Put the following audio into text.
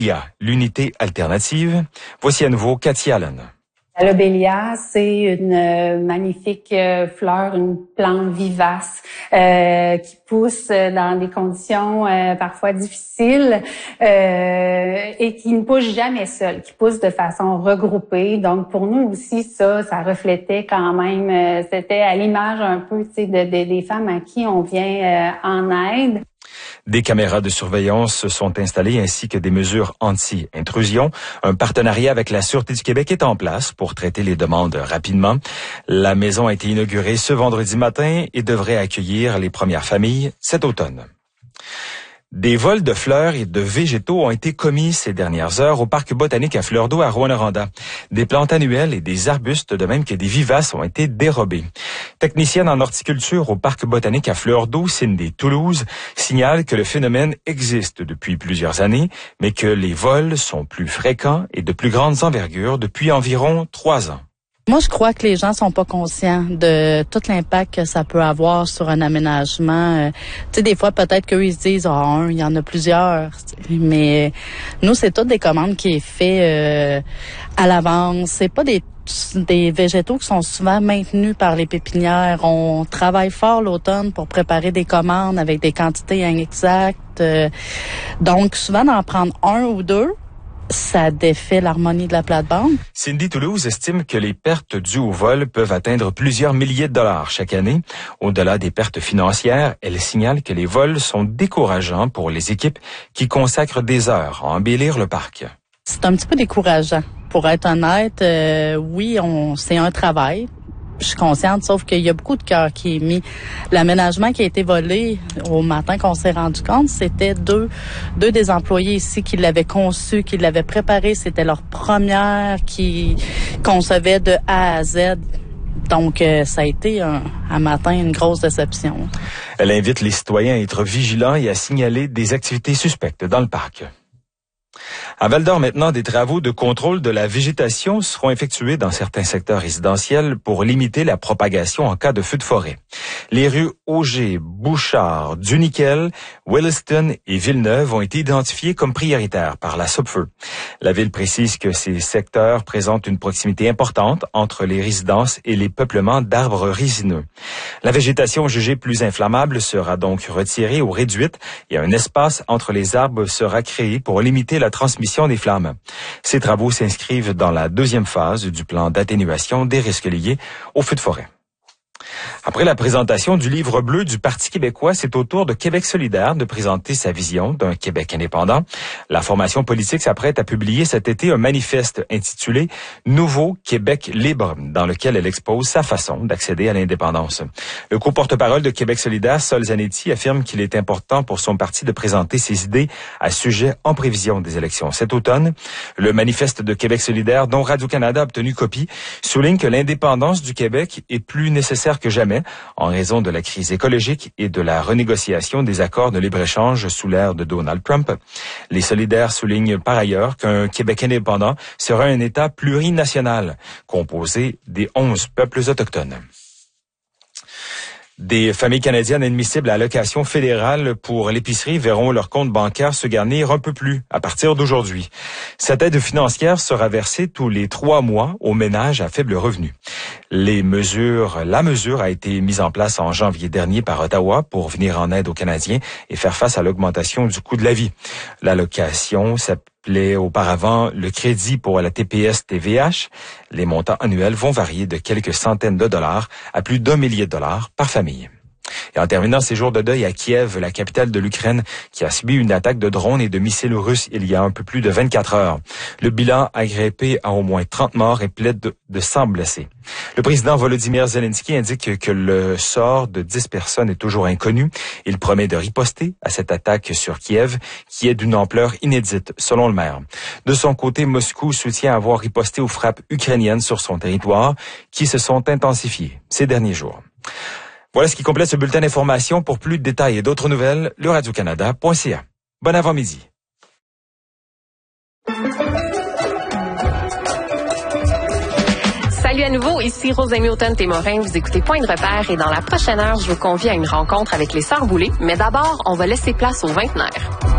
l'unité alternative. Voici à nouveau Cathy Allen. La lobélia, c'est une magnifique fleur, une plante vivace qui pousse dans des conditions parfois difficiles et qui ne pousse jamais seule, qui pousse de façon regroupée. Donc pour nous aussi, ça reflétait quand même, c'était à l'image un peu, tu sais, des femmes à qui on vient en aide. Des caméras de surveillance sont installées ainsi que des mesures anti-intrusion. Un partenariat avec la Sûreté du Québec est en place pour traiter les demandes rapidement. La maison a été inaugurée ce vendredi matin et devrait accueillir les premières familles cet automne. Des vols de fleurs et de végétaux ont été commis ces dernières heures au parc botanique à Fleur d'Eau à Rouyn-Noranda. Des plantes annuelles et des arbustes, de même que des vivaces, ont été dérobés. Technicienne en horticulture au parc botanique à Fleur d'Eau, Cindy Toulouse, signale que le phénomène existe depuis plusieurs années, mais que les vols sont plus fréquents et de plus grandes envergures depuis environ 3 ans. Moi, je crois que les gens sont pas conscients de tout l'impact que ça peut avoir sur un aménagement. Tu sais, des fois, peut-être qu'eux, ils se disent, il y en a plusieurs. Mais nous, c'est toutes des commandes qui est fait à l'avance. C'est pas des végétaux qui sont souvent maintenus par les pépinières. On travaille fort l'automne pour préparer des commandes avec des quantités exactes. Donc, souvent, d'en prendre un ou deux, ça défait l'harmonie de la plate-bande. Cindy Toulouse estime que les pertes dues au vol peuvent atteindre plusieurs milliers de dollars chaque année. Au-delà des pertes financières, elle signale que les vols sont décourageants pour les équipes qui consacrent des heures à embellir le parc. C'est un petit peu décourageant. Pour être honnête, oui, c'est un travail. Je suis consciente, sauf qu'il y a beaucoup de cœur qui est mis. L'aménagement qui a été volé au matin qu'on s'est rendu compte, c'était deux des employés ici qui l'avaient conçu, qui l'avaient préparé. C'était leur première qui concevait de A à Z. Donc, ça a été un matin une grosse déception. Elle invite les citoyens à être vigilants et à signaler des activités suspectes dans le parc. À Val-d'Or maintenant, des travaux de contrôle de la végétation seront effectués dans certains secteurs résidentiels pour limiter la propagation en cas de feu de forêt. Les rues Auger, Bouchard, Duniquel, Williston et Villeneuve ont été identifiées comme prioritaires par la Sopfeu. La ville précise que ces secteurs présentent une proximité importante entre les résidences et les peuplements d'arbres résineux. La végétation jugée plus inflammable sera donc retirée ou réduite et un espace entre les arbres sera créé pour limiter la transmission des flammes. Ces travaux s'inscrivent dans la deuxième phase du plan d'atténuation des risques liés aux feux de forêt. Après la présentation du livre bleu du Parti québécois, c'est au tour de Québec solidaire de présenter sa vision d'un Québec indépendant. La formation politique s'apprête à publier cet été un manifeste intitulé « Nouveau Québec libre » dans lequel elle expose sa façon d'accéder à l'indépendance. Le co-porte-parole de Québec solidaire, Sol Zanetti, affirme qu'il est important pour son parti de présenter ses idées à ce sujet en prévision des élections cet automne. Le manifeste de Québec solidaire, dont Radio-Canada a obtenu copie, souligne que l'indépendance du Québec est plus nécessaire que jamais en raison de la crise écologique et de la renégociation des accords de libre-échange sous l'ère de Donald Trump. Les solidaires soulignent par ailleurs qu'un Québec indépendant sera un État plurinational composé des 11 peuples autochtones. Des familles canadiennes admissibles à l'allocation fédérale pour l'épicerie verront leur compte bancaire se garnir un peu plus à partir d'aujourd'hui. Cette aide financière sera versée tous les 3 mois aux ménages à faible revenu. La mesure a été mise en place en janvier dernier par Ottawa pour venir en aide aux Canadiens et faire face à l'augmentation du coût de la vie. L'allocation s'appelait auparavant le crédit pour la TPS-TVH. Les montants annuels vont varier de quelques centaines de dollars à plus d'1 millier de dollars par famille. Et en terminant ces jours de deuil à Kiev, la capitale de l'Ukraine, qui a subi une attaque de drones et de missiles russes il y a un peu plus de 24 heures. Le bilan a grimpé à au moins 30 morts et plaide de 100 blessés. Le président Volodymyr Zelensky indique que le sort de 10 personnes est toujours inconnu. Il promet de riposter à cette attaque sur Kiev, qui est d'une ampleur inédite, selon le maire. De son côté, Moscou soutient avoir riposté aux frappes ukrainiennes sur son territoire, qui se sont intensifiées ces derniers jours. Voilà ce qui complète ce bulletin d'information. Pour plus de détails et d'autres nouvelles, le radiocanada.ca. Bon avant-midi. Salut à nouveau, ici Rosemée Automne-Témorin. Vous écoutez Point de repère et dans la prochaine heure, je vous convie à une rencontre avec les Sœurs Boulay. Mais d'abord, on va laisser place aux vingtenaires.